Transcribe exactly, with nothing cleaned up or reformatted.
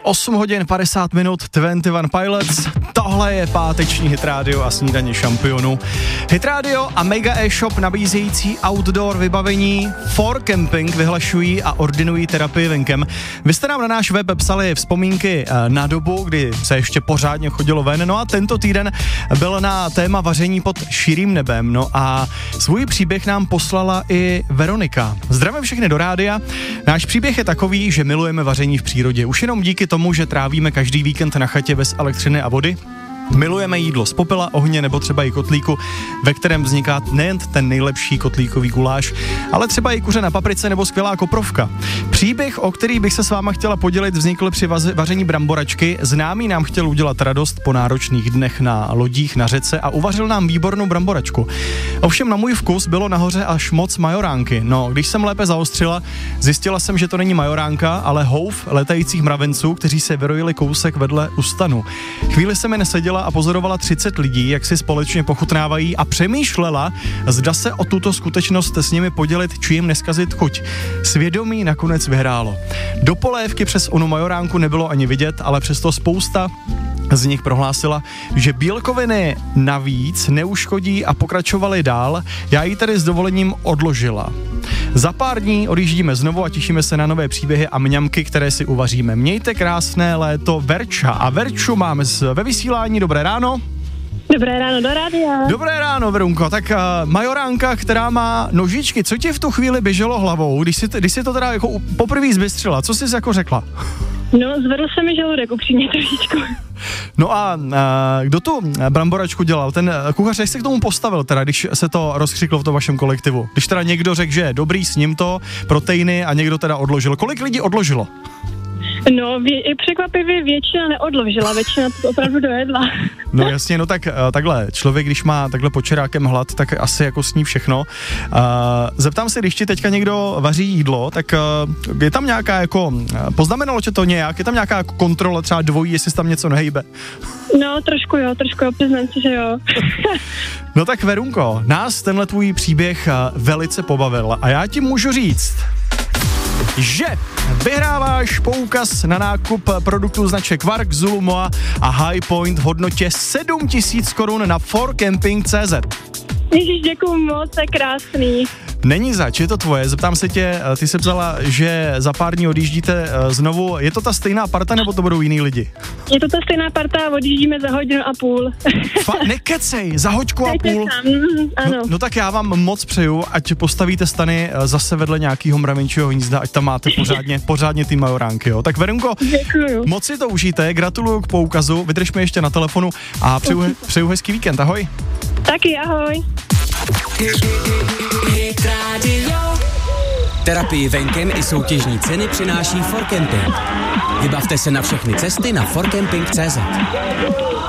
osm hodin padesát minut, dvacet jedna Pilots. Tohle je páteční Hit Radio a snídaně šampionů. Hit Radio a Mega e-shop nabízející outdoor vybavení for camping vyhlašují a ordinují terapii venkem. Vy jste nám na náš web psali vzpomínky na dobu, kdy se ještě pořádně chodilo ven, no a tento týden byl na téma vaření pod širým nebem, no a svůj příběh nám poslala i Veronika. Zdravím všechny do rádia. Náš příběh je takový, že milujeme vaření v přírodě. Už jenom díky tomu, že trávíme každý víkend na chatě bez elektřiny a vody. Milujeme jídlo z popela, ohně nebo třeba i kotlíku, ve kterém vzniká nejen ten nejlepší kotlíkový guláš, ale třeba i kuře na paprice nebo skvělá koprovka. Příběh, o který bych se s váma chtěla podělit, vznikl při vaření bramboračky. Známý nám chtěl udělat radost po náročných dnech na lodích na řece a uvařil nám výbornou bramboračku. Ovšem na můj vkus bylo nahoře až moc majoránky. No, když jsem lépe zaostřila, zjistila jsem, že to není majoránka, ale houf letajících mravenců, kteří se vyrojili kousek vedle u stanu. Chvíli se mi neseděla a pozorovala třicet lidí, jak si společně pochutnávají a přemýšlela, zda se o tuto skutečnost s nimi podělit, či jim neskazit chuť. Svědomí nakonec vyhrálo. Do polévky přes onu majoránku nebylo ani vidět, ale přesto spousta z nich prohlásila, že bílkoviny navíc neuškodí a pokračovali dál. Já ji tedy s dovolením odložila. Za pár dní odjíždíme znovu a těšíme se na nové příběhy a mňamky, které si uvaříme. Mějte krásné léto, Verča. A Verču máme ve vysílání. Dobré ráno. Dobré ráno do rádia. Dobré ráno, Verunko. Tak uh, majoránka, která má nožičky, co ti v tu chvíli běželo hlavou, když jsi, když jsi to teda jako poprvé zbystřila? Co jsi jako řekla? No, zvedl se mi žaludek upřímně trošičku. No a uh, kdo tu bramboračku dělal? Ten kuchař, jak se k tomu postavil teda, když se to rozkřiklo v tom vašem kolektivu? Když teda někdo řekl, že je dobrý, s ním to, proteiny a někdo teda odložil. Kolik lidí odložilo? No, vě- překvapivě většina neodložila, většina to opravdu dojedla. No jasně, no tak takhle, člověk, když má takhle počerákem hlad, tak asi jako sní všechno. Uh, zeptám se, když ti teďka někdo vaří jídlo, tak uh, je tam nějaká jako, poznamenalo tě to nějak, je tam nějaká jako kontrola třeba dvojí, jestli tam něco nehejbe? No, trošku jo, trošku jo, přiznám si, že jo. No tak Verunko, nás tenhle tvůj příběh velice pobavil a já ti můžu říct, že vyhráváš poukaz na nákup produktů značek Quark, Zulu, Moa a High Point v hodnotě sedm tisíc korun na for camping tečka cé zet. Ježíš, děkuju moc, je krásný. Není zač, je to tvoje. Zeptám se tě, ty jsi psala, že za pár dní odjíždíte znovu. Je to ta stejná parta, nebo to budou jiný lidi? Je to ta stejná parta a odjíždíme za hodinu a půl. Fa- nekecej, za hoďku a půl. Mm, ano. No, no tak já vám moc přeju, ať postavíte stany zase vedle nějakého mravenčího hnízda, ať tam máte pořádně, pořádně ty majoránky, jo. Tak Verunko, děkuju. Moc si to užijte, gratuluju k poukazu, vydržme ještě na telefonu a přeju, přeju hezký víkend, ahoj. Taky, ahoj. Terapii venkem i soutěžní ceny přináší for camping. Vybavte se na všechny cesty na for camping tečka cé zet.